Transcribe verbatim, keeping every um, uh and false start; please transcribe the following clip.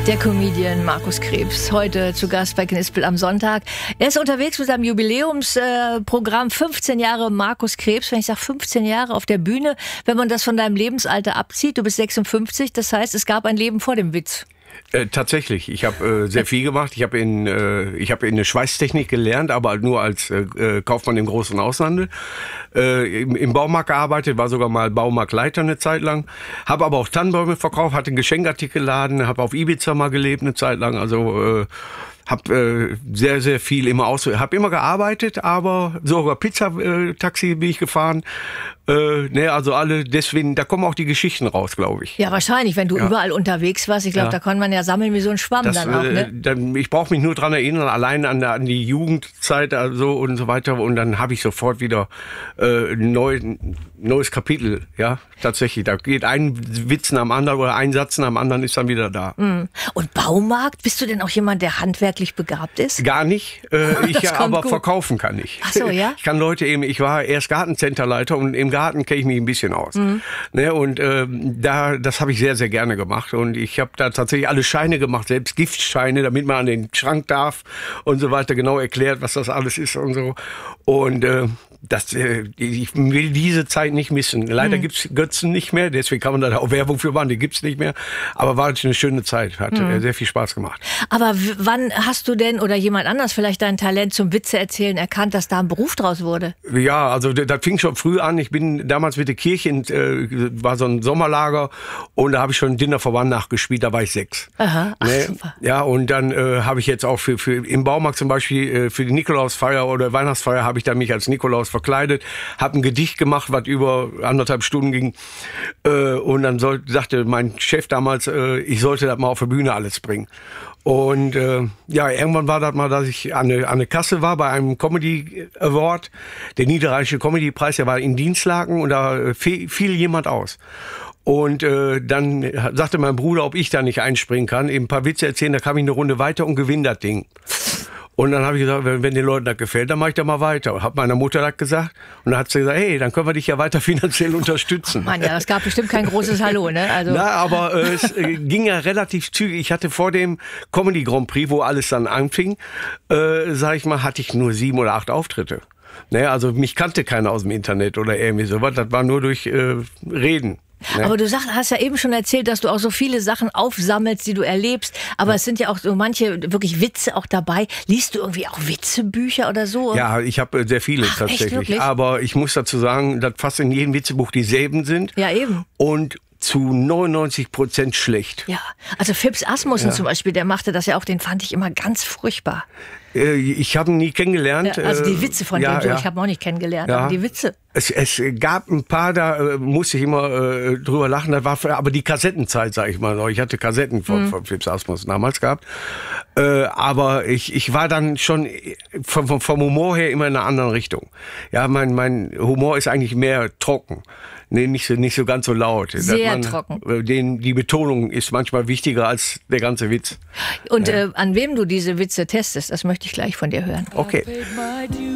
Der Comedian Markus Krebs, heute zu Gast bei Knispel am Sonntag. Er ist unterwegs mit seinem Jubiläumsprogramm fünfzehn Jahre Markus Krebs. Wenn ich sage fünfzehn Jahre auf der Bühne, wenn man das von deinem Lebensalter abzieht, du bist sechsundfünfzig, das heißt, es gab ein Leben vor dem Witz. Äh, tatsächlich, ich habe äh, sehr viel gemacht. Ich habe in äh, ich habe in der Schweißtechnik gelernt, aber nur als äh, Kaufmann im großen Außenhandel. Äh, im, Im Baumarkt gearbeitet, war sogar mal Baumarktleiter eine Zeit lang. Habe aber auch Tannenbäume verkauft, hatte einen Geschenkartikelladen, habe auf Ibiza mal gelebt eine Zeit lang. Also äh, habe äh, sehr, sehr viel immer aus, habe immer gearbeitet, aber sogar Pizzataxi äh, bin ich gefahren. Äh, ne, also alle, deswegen, da kommen auch die Geschichten raus, glaube ich. Ja, wahrscheinlich, wenn du ja. überall unterwegs warst. Ich glaube, ja. da kann man ja sammeln wie so ein Schwamm das, dann auch. Ne? Äh, dann, ich brauche mich nur dran erinnern, allein an, an die Jugendzeit also und so weiter. Und dann habe ich sofort wieder äh, ein neu, neues Kapitel. Ja, tatsächlich. Da geht ein Witz nach dem anderen oder ein Satz nach dem anderen ist dann wieder da. Mhm. Und Baumarkt, bist du denn auch jemand, der handwerklich begabt ist? Gar nicht. Äh, ich ja, aber gut. Verkaufen kann ich. Ach so, ja? Ich kann Leute eben, ich war erst Gartencenterleiter und im Garten kenne ich mich ein bisschen aus. Mhm. Ne, und ähm, da, das habe ich sehr, sehr gerne gemacht. Und ich habe da tatsächlich alle Scheine gemacht, selbst Giftscheine, damit man an den Schrank darf und so weiter, genau erklärt, was das alles ist und so. Und äh, das, äh, ich will diese Zeit nicht missen. Leider mhm. gibt's Götzen nicht mehr, deswegen kann man da auch Werbung für machen, die gibt's nicht mehr. Aber war eine schöne Zeit, hat mhm. sehr viel Spaß gemacht. Aber wann hast du denn oder jemand anders vielleicht dein Talent zum Witze erzählen erkannt, dass da ein Beruf draus wurde? Ja, also das fing schon früh an. Ich bin damals mit der Kirche, in, äh, war so ein Sommerlager und da habe ich schon Dinner for One nachgespielt, da war ich sechs. Aha, ach, ne? super. Ja, und dann äh, habe ich jetzt auch für, für im Baumarkt zum Beispiel äh, für die Nikolausfeier oder Weihnachtsfeier habe ich dann mich als Nikolaus verkleidet, habe ein Gedicht gemacht, was über anderthalb Stunden ging äh, und dann soll, sagte mein Chef damals, äh, ich sollte das mal auf der Bühne alles bringen. Und äh, ja, irgendwann war das mal, dass ich an eine, an eine Kasse war bei einem Comedy Award, der Niederrheinische Comedy Preis, der war in Dienstlaken und da äh, fiel jemand aus. Und äh, dann sagte mein Bruder, ob ich da nicht einspringen kann, eben ein paar Witze erzählen, da kam ich eine Runde weiter und gewinne das Ding. Und dann habe ich gesagt, wenn, wenn den Leuten das gefällt, dann mache ich da mal weiter. Hab meiner Mutter das gesagt und dann hat sie gesagt, hey, dann können wir dich ja weiter finanziell unterstützen. Mann, ja, es gab bestimmt kein großes Hallo, ne? Also. Na, aber äh, es äh, ging ja relativ zügig. Ich hatte vor dem Comedy Grand Prix, wo alles dann anfing, äh, sag ich mal, hatte ich nur sieben oder acht Auftritte. Ne, also mich kannte keiner aus dem Internet oder irgendwie sowas. Das war nur durch äh, Reden. Ne? Aber du sag, hast ja eben schon erzählt, dass du auch so viele Sachen aufsammelst, die du erlebst. Aber ja. es sind ja auch so manche wirklich Witze auch dabei. Liest du irgendwie auch Witzebücher oder so? Ja, ich habe sehr viele Ach, tatsächlich. Aber ich muss dazu sagen, dass fast in jedem Witzebuch dieselben sind. Ja, eben. Und zu neunundneunzig Prozent schlecht. Ja, also Phipps Asmussen ja. zum Beispiel, der machte das ja auch, den fand ich immer ganz furchtbar. Ich habe ihn nie kennengelernt. Ja, also die Witze von ja, dem so, ja. ich habe ihn auch nicht kennengelernt, ja. aber die Witze. Es, es gab ein paar, da äh, musste ich immer äh, drüber lachen, das war für, aber die Kassettenzeit, sag ich mal noch. Ich hatte Kassetten von, mhm. von Phipps Asmussen damals gehabt. Äh, aber ich, ich war dann schon vom, vom, vom Humor her immer in einer anderen Richtung. Ja, mein, mein Humor ist eigentlich mehr trocken. Nee, nicht so, nicht so ganz so laut. Sehr man, trocken. Den, die Betonung ist manchmal wichtiger als der ganze Witz. Und ja. äh, an wem du diese Witze testest, das möchte ich gleich von dir hören. Okay.